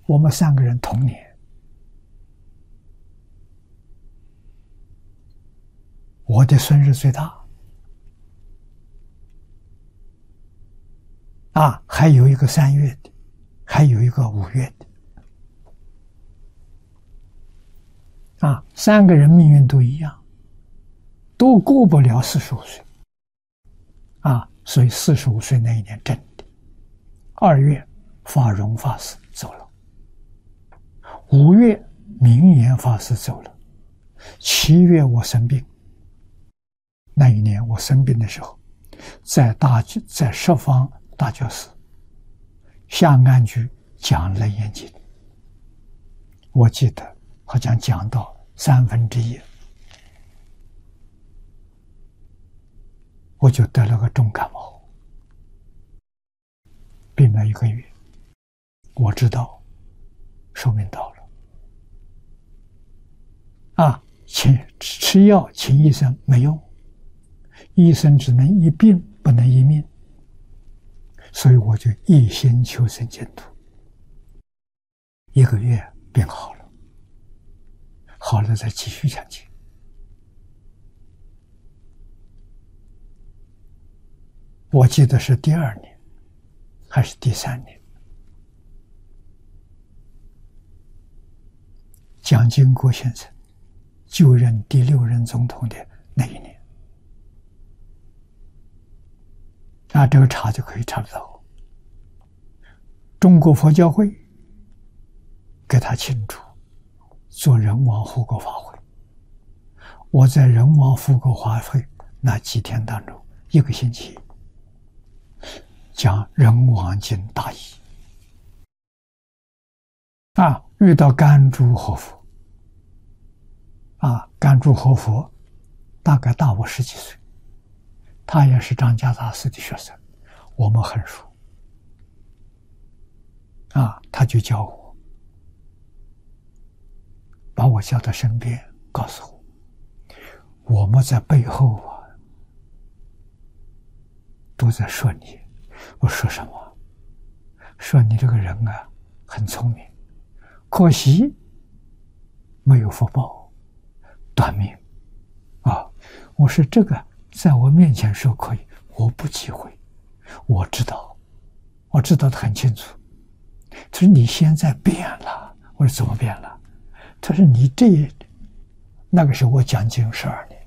我们3个人同年，我的孙日最大，还有一个3月的，还有一个5月的，3个人命运都一样，都过不了45岁，所以45岁那一年真的，2月法融法师走了，5月明言法师走了，7月我生病，那一年我生病的时候，在十方大觉寺下安居讲《楞严经》，我记得好像讲到1/3，我就得了个重感冒，病了1个月，我知道寿命到了，吃药请医生没用，医生只能医病不能医命，所以我就一心求生净土，1个月病好了，好了再继续讲经。我记得是第2年还是第3年，蒋经国先生就任第6任总统的那一年，这个查就可以查得到。中国佛教会给他庆祝做人王护国法会，我在人王护国法会那几天当中1个星期讲人王经大义，遇到甘珠活佛，甘珠活佛大概大我10几岁，他也是张家大师的学生，我们很熟，他就教我，把我叫到身边，告诉我们在背后都在说你。我说什么？说你这个人很聪明，可惜没有福报，短命我说这个在我面前说可以，我不忌讳，我知道得很清楚。他说你现在变了，我说怎么变了？他说你那个时候我讲经12年，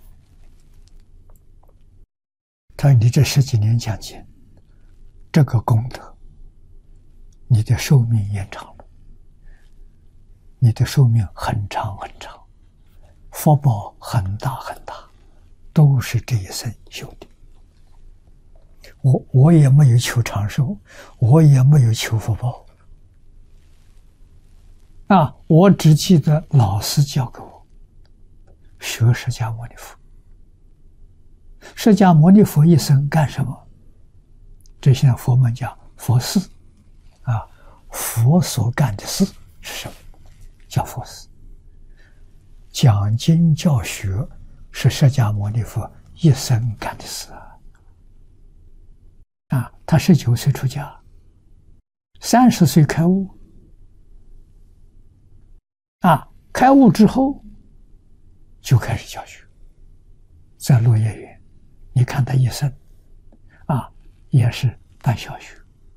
他说你这10几年讲经，这个功德，你的寿命延长了，你的寿命很长很长，福报很大很大，都是这一生修的。我也没有求长寿，我也没有求福报，我只记得老师教给我学释迦牟尼佛。释迦牟尼佛一生干什么？这现在佛门讲佛事，佛所干的事是什么？叫佛事。讲经教学是释迦牟尼佛一生干的事他19岁出家，30岁开悟，开悟之后就开始教学，在落叶园，你看他一生也是办小学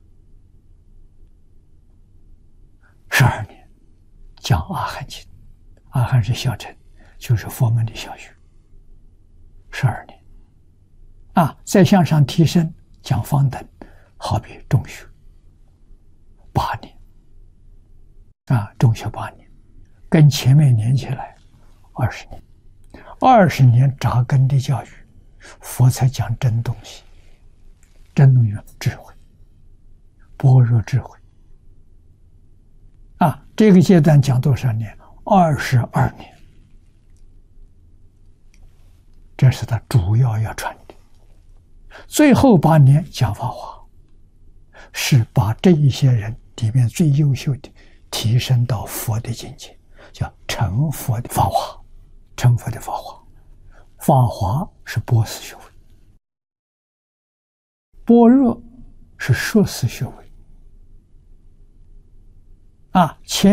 ，12年讲阿含经，阿含是小乘，就是佛门的小学，12年再向上提升讲方等，好比中学8年中学8年，跟前面连起来20年，20年扎根的教育，佛才讲真东西，真东西智慧，般若智慧这个阶段讲多少年？22年，这是他主要传的。最后8年讲法华，是把这一些人里面最优秀的提升到佛的境界，叫成佛的法华，成佛的法华。法华是博士学位，般若是硕士学位前